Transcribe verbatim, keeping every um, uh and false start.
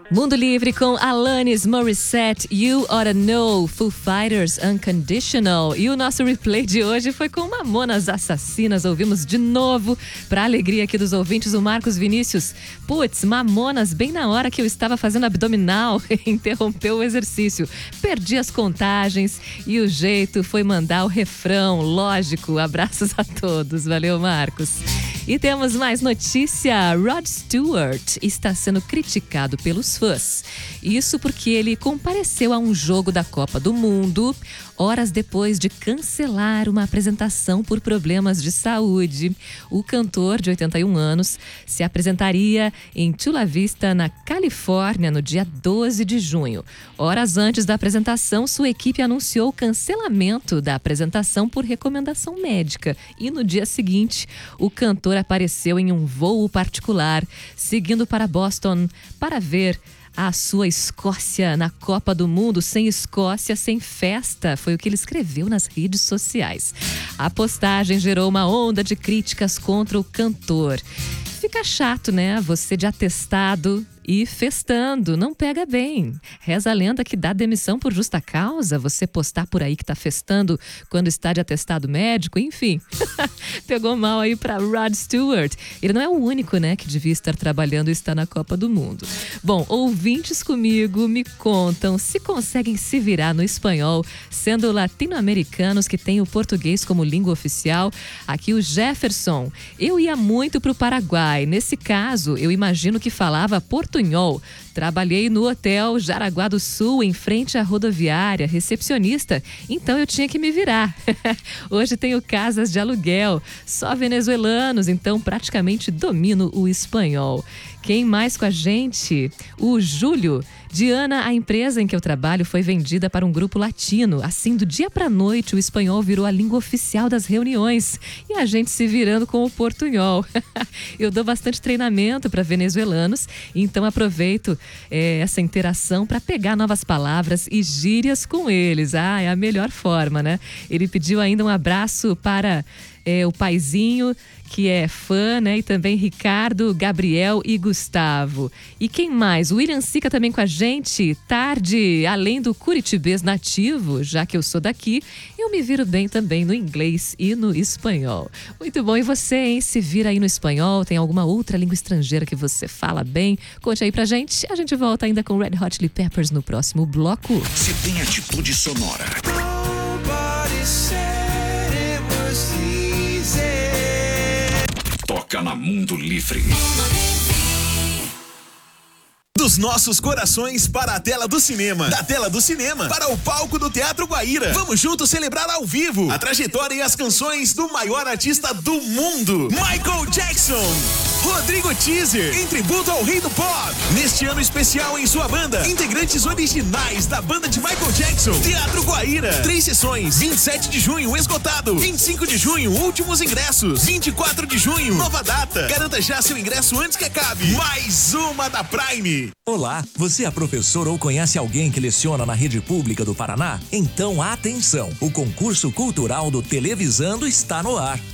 Mundo Livre com Alanis Morissette, You Oughta Know, Foo Fighters, Unconditional. E o nosso replay de hoje foi com Mamonas Assassinas. Ouvimos de novo, para alegria aqui dos ouvintes, o Marcos Vinícius. Putz, Mamonas, bem na hora que eu estava fazendo abdominal, interrompeu o exercício. Perdi as contagens e o jeito foi mandar o refrão, lógico. Abraços a todos. Valeu, Marcos. E temos mais notícia. Rod Stewart está sendo criticado pelos fãs. Isso porque ele compareceu a um jogo da Copa do Mundo horas depois de cancelar uma apresentação por problemas de saúde. O cantor, de oitenta e um anos, se apresentaria em Chula Vista, na Califórnia, no dia doze de junho. Horas antes da apresentação, sua equipe anunciou o cancelamento da apresentação por recomendação médica. E no dia seguinte, o cantor apareceu em um voo particular, seguindo para Boston para ver a sua Escócia na Copa do Mundo. Sem Escócia, sem festa, foi o que ele escreveu nas redes sociais. A postagem gerou uma onda de críticas contra o cantor. Fica chato, né? Você de atestado e festando, não pega bem. Reza a lenda que dá demissão por justa causa, você postar por aí que tá festando quando está de atestado médico, enfim. Pegou mal aí pra Rod Stewart. Ele não é o único, né, que devia estar trabalhando e está na Copa do Mundo. Bom, ouvintes comigo me contam se conseguem se virar no espanhol, sendo latino-americanos que têm o português como língua oficial. Aqui o Jefferson. Eu ia muito pro Paraguai. Nesse caso, eu imagino que falava português. Trabalhei no Hotel Jaraguá do Sul, em frente à rodoviária, recepcionista, então eu tinha que me virar. Hoje tenho casas de aluguel, só venezuelanos, então praticamente domino o espanhol. Quem mais com a gente? O Júlio. Diana, a empresa em que eu trabalho foi vendida para um grupo latino. Assim, do dia para a noite, o espanhol virou a língua oficial das reuniões. E a gente se virando com o portunhol. Eu dou bastante treinamento para venezuelanos, então aproveito é, essa interação para pegar novas palavras e gírias com eles. Ah, é a melhor forma, né? Ele pediu ainda um abraço para é, o paizinho, que é fã, né? E também Ricardo, Gabriel e Gustavo. E quem mais? O William Sica também com a gente. Tarde, além do curitibês nativo, já que eu sou daqui, eu me viro bem também no inglês e no espanhol. Muito bom. E você, hein? Se vira aí no espanhol? Tem alguma outra língua estrangeira que você fala bem? Conte aí pra gente. A gente volta ainda com Red Hot Chili Peppers no próximo bloco. Se tem atitude sonora. Toca na Mundo Livre. Dos nossos corações para a tela do cinema, da tela do cinema para o palco do Teatro Guaíra. Vamos juntos celebrar ao vivo a trajetória e as canções do maior artista do mundo, Michael Jackson. Rodrigo Teaser, em tributo ao rei do pop. Neste ano especial em sua banda, integrantes originais da banda de Michael Jackson. Teatro Guaíra, três sessões, vinte e sete de junho, esgotado. vinte e cinco de junho, últimos ingressos. vinte e quatro de junho, nova data. Garanta já seu ingresso antes que acabe. Mais uma da Prime. Olá, você é professor ou conhece alguém que leciona na rede pública do Paraná? Então atenção, o concurso cultural do Televisando está no ar.